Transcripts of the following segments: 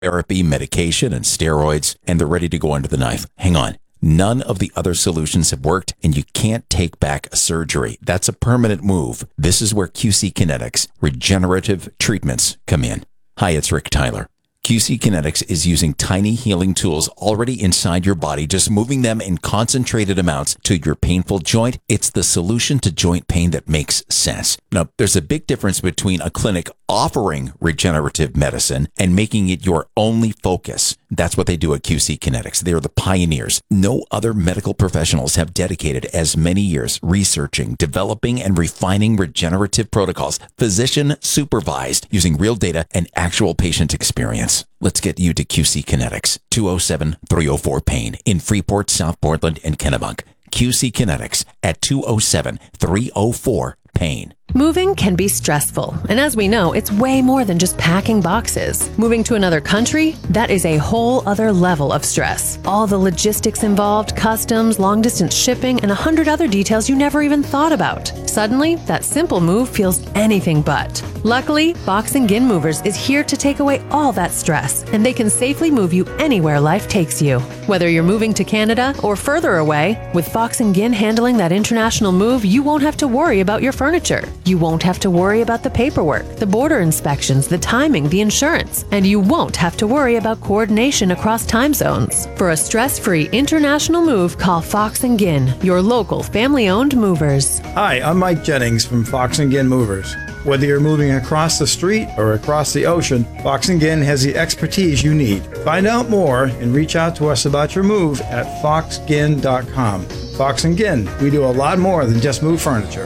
therapy, medication, and steroids, and they're ready to go under the knife. Hang on. None of the other solutions have worked, and you can't take back a surgery. That's a permanent move. This is where QC Kinetics regenerative treatments come in. Hi, it's Rick Tyler. QC Kinetics is using tiny healing tools already inside your body, just moving them in concentrated amounts to your painful joint. It's the solution to joint pain that makes sense. Now, there's a big difference between a clinic offering regenerative medicine and making it your only focus. That's what they do at QC Kinetics. They're the pioneers. No other medical professionals have dedicated as many years researching, developing, and refining regenerative protocols, physician supervised, using real data and actual patient experience. Let's get you to QC Kinetics, 207-304-PAIN in Freeport, South Portland, and Kennebunk. QC Kinetics at 207-304-PAIN. Moving can be stressful, and as we know, it's way more than just packing boxes. Moving to another country, that is a whole other level of stress. All the logistics involved, customs, long-distance shipping, and 100 other details you never even thought about. Suddenly, that simple move feels anything but. Luckily, Fox & Ginn Movers is here to take away all that stress, and they can safely move you anywhere life takes you. Whether you're moving to Canada or further away, with Fox & Ginn handling that international move, you won't have to worry about your furniture. You won't have to worry about the paperwork, the border inspections, the timing, the insurance, and you won't have to worry about coordination across time zones. For a stress-free international move, call Fox & Ginn, your local family-owned movers. Hi, I'm Mike Jennings from Fox & Ginn Movers. Whether you're moving across the street or across the ocean, Fox & Ginn has the expertise you need. Find out more and reach out to us about your move at foxginn.com. Fox & Ginn, we do a lot more than just move furniture.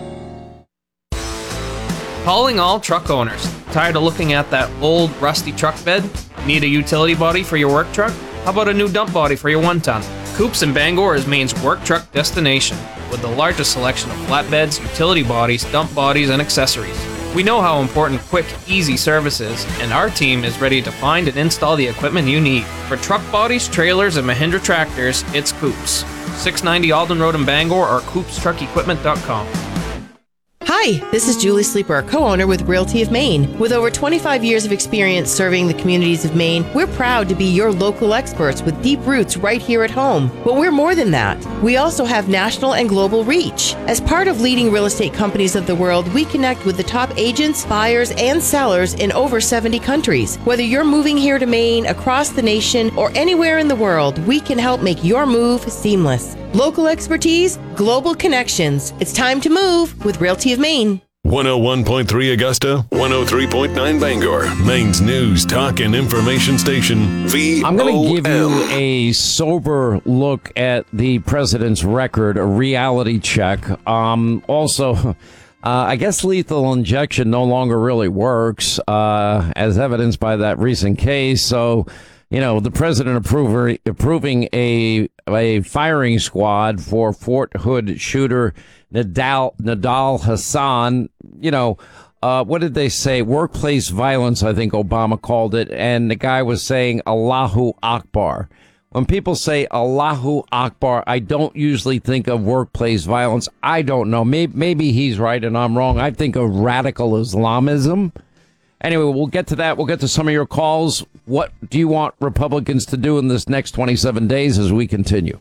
Calling all truck owners. Tired of looking at that old, rusty truck bed? Need a utility body for your work truck? How about a new dump body for your 1-ton? Coops in Bangor is Maine's work truck destination, with the largest selection of flatbeds, utility bodies, dump bodies, and accessories. We know how important quick, easy service is, and our team is ready to find and install the equipment you need. For truck bodies, trailers, and Mahindra tractors, it's Coops. 690 Alden Road in Bangor or coopstruckequipment.com. Hi, this is Julie Sleeper, co-owner with Realty of Maine. With over 25 years of experience serving the communities of Maine, we're proud to be your local experts with deep roots right here at home. But we're more than that. We also have national and global reach. As part of leading real estate companies of the world, we connect with the top agents, buyers, and sellers in over 70 countries. Whether you're moving here to Maine, across the nation, or anywhere in the world, we can help make your move seamless. Local expertise, global connections. It's time to move with Realty of Maine. 101.3 Augusta, 103.9 Bangor, Maine's news, talk, and information station, VOM. I'm going to give you a sober look at the president's record, a reality check. Also, I guess lethal injection no longer really works, as evidenced by that recent case. So, you know, the president approving a firing squad for Fort Hood shooter Nadal Hassan. You know, what did they say? Workplace violence, I think Obama called it. And the guy was saying Allahu Akbar. When people say Allahu Akbar, I don't usually think of workplace violence. I don't know. Maybe he's right and I'm wrong. I think of radical Islamism. Anyway, we'll get to that. We'll get to some of your calls. What do you want Republicans to do in this next 27 days as we continue?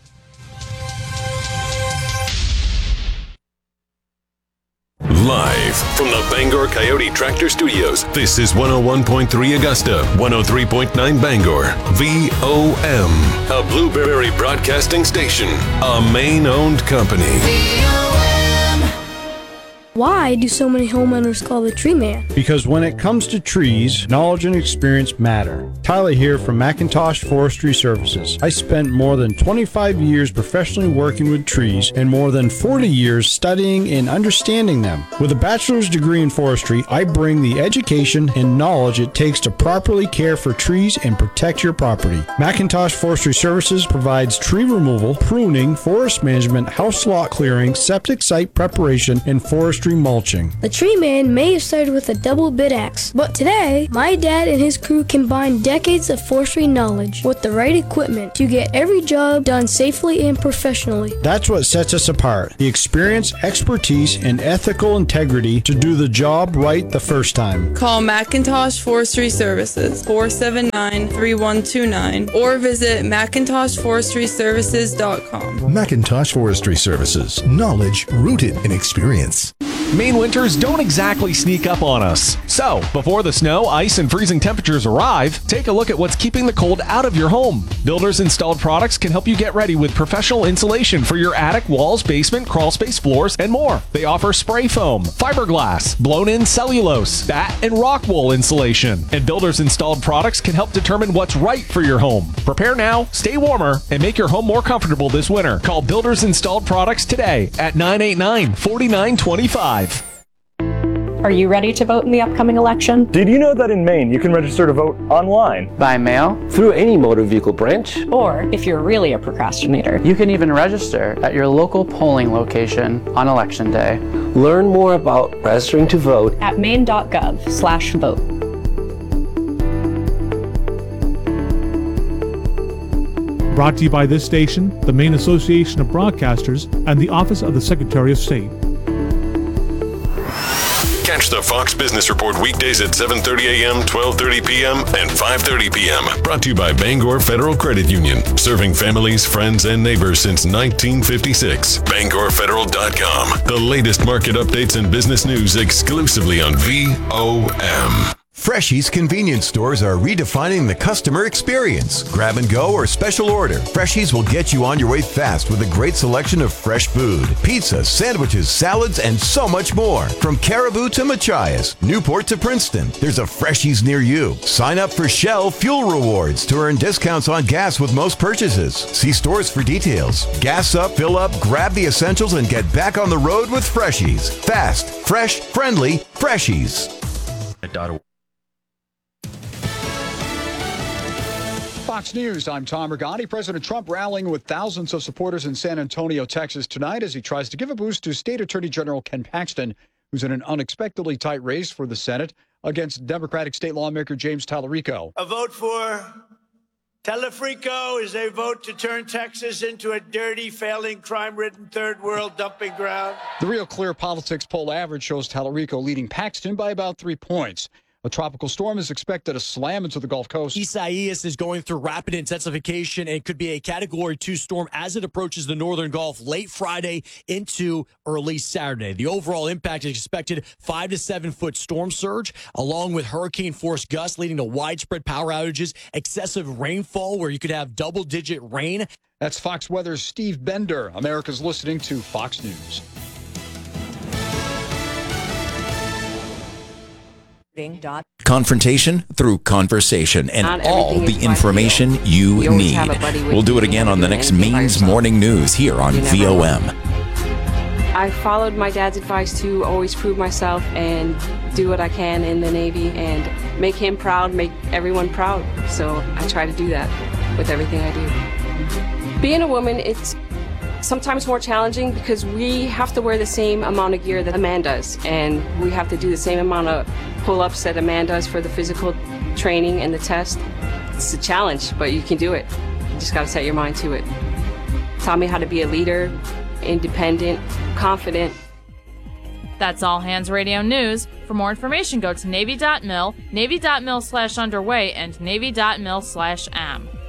Live from the Bangor Coyote Tractor Studios, this is 101.3 Augusta, 103.9 Bangor, VOM, a Blueberry Broadcasting Station, a Maine-owned company. Why do so many homeowners call the tree man? Because when it comes to trees, knowledge and experience matter. Tyler here from McIntosh Forestry Services. I spent more than 25 years professionally working with trees and more than 40 years studying and understanding them. With a bachelor's degree in forestry, I bring the education and knowledge it takes to properly care for trees and protect your property. McIntosh Forestry Services provides tree removal, pruning, forest management, house lot clearing, septic site preparation, and forestry forestry mulching. The Tree Man may have started with a double bit axe, but today, my dad and his crew combine decades of forestry knowledge with the right equipment to get every job done safely and professionally. That's what sets us apart. The experience, expertise, and ethical integrity to do the job right the first time. Call McIntosh Forestry Services 479-3129 or visit McIntoshForestryServices.com. McIntosh Forestry Services. Knowledge rooted in experience. Maine winters don't exactly sneak up on us. So, before the snow, ice, and freezing temperatures arrive, take a look at what's keeping the cold out of your home. Builders Installed Products can help you get ready with professional insulation for your attic, walls, basement, crawl space, floors, and more. They offer spray foam, fiberglass, blown-in cellulose, bat, and rock wool insulation. And Builders Installed Products can help determine what's right for your home. Prepare now, stay warmer, and make your home more comfortable this winter. Call Builders Installed Products today at 989-4925. Are you ready to vote in the upcoming election? Did you know that in Maine you can register to vote online? By mail? Through any motor vehicle branch? Or, if you're really a procrastinator, you can even register at your local polling location on Election Day. Learn more about registering to vote at maine.gov/vote. Brought to you by this station, the Maine Association of Broadcasters, and the Office of the Secretary of State. Catch the Fox Business Report weekdays at 7:30 a.m., 12:30 p.m., and 5:30 p.m. Brought to you by Bangor Federal Credit Union. Serving families, friends, and neighbors since 1956. BangorFederal.com. The latest market updates and business news exclusively on VOM. Freshies convenience stores are redefining the customer experience. Grab and go or special order. Freshies will get you on your way fast with a great selection of fresh food. Pizza, sandwiches, salads, and so much more. From Caribou to Machias, Newport to Princeton, there's a Freshies near you. Sign up for Shell Fuel Rewards to earn discounts on gas with most purchases. See stores for details. Gas up, fill up, grab the essentials, and get back on the road with Freshies. Fast, fresh, friendly, Freshies. Fox News, I'm Tom Regani. President Trump rallying with thousands of supporters in San Antonio, Texas tonight as he tries to give a boost to State Attorney General Ken Paxton, who's in an unexpectedly tight race for the Senate against Democratic state lawmaker James Tallarico. A vote for Tallarico is a vote to turn Texas into a dirty, failing, crime-ridden third world dumping ground. The Real Clear Politics poll average shows Tallarico leading Paxton by about 3 points. A tropical storm is expected to slam into the Gulf Coast. Isaias is going through rapid intensification and could be a Category 2 storm as it approaches the northern Gulf late Friday into early Saturday. The overall impact is expected 5 to 7 foot storm surge, along with hurricane-force gusts leading to widespread power outages, excessive rainfall where you could have double-digit rain. That's Fox Weather's Steve Bender. America's listening to Fox News. Confrontation through conversation and all the information you need. We'll do it again on the next Maine's Morning News here on VOM. I followed my dad's advice to always prove myself and do what I can in the Navy and make him proud, make everyone proud. So I try to do that with everything I do. Being a woman, it's sometimes more challenging because we have to wear the same amount of gear that a man does, and we have to do the same amount of pull-ups that a man does for the physical training and the test. It's a challenge, but you can do it. You just got to set your mind to it. Taught me how to be a leader, independent, confident. That's All Hands Radio News. For more information, go to Navy.mil, Navy.mil/underway, and Navy.mil/am.